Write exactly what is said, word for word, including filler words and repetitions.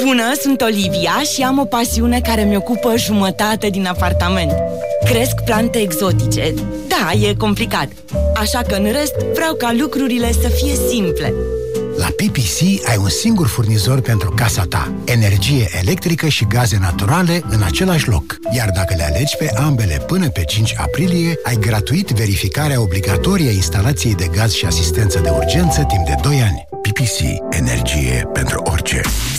Bună, sunt Olivia și am o pasiune care mi ocupă jumătate din apartament. Cresc plante exotice. Da, e complicat. Așa că în rest vreau ca lucrurile să fie simple. La P P C ai un singur furnizor pentru casa ta. Energie electrică și gaze naturale în același loc. Iar dacă le alegi pe ambele până pe cinci aprilie, ai gratuit verificarea obligatorie a instalației de gaz și asistență de urgență timp de doi ani. P P C. Energie pentru orice.